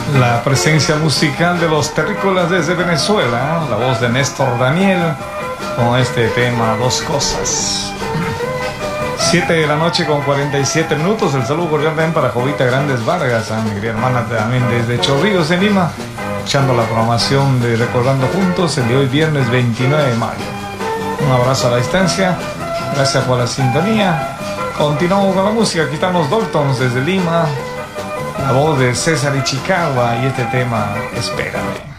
La presencia musical de los Terrícolas desde Venezuela, la voz de Néstor Daniel con este tema Dos Cosas. 7 de la noche con 47 minutos. El saludo cordial también para Jovita Grandes Vargas, a mi querida hermana también desde Chorrillos en Lima, escuchando la programación de Recordando Juntos el de hoy viernes 29 de mayo. Un abrazo a la distancia, gracias por la sintonía. Continuamos con la música, aquí están los Daltons desde Lima, la voz de César Ichikawa y este tema Espérame.